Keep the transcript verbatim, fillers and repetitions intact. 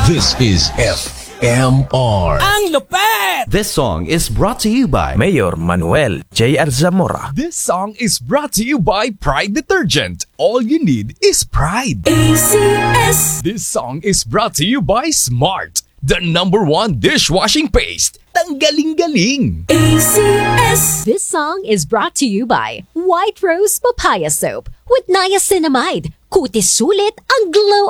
This is F M R. Ang lupet! This song is brought to you by Mayor Manuel J R Zamora. This song is brought to you by Pride Detergent. All you need is pride. A C S. This song is brought to you by Smart, the number one dishwashing paste. Tanggaling-galing. A C S. This song is brought to you by White Rose Papaya Soap with niacinamide. Kutis sulit ang glow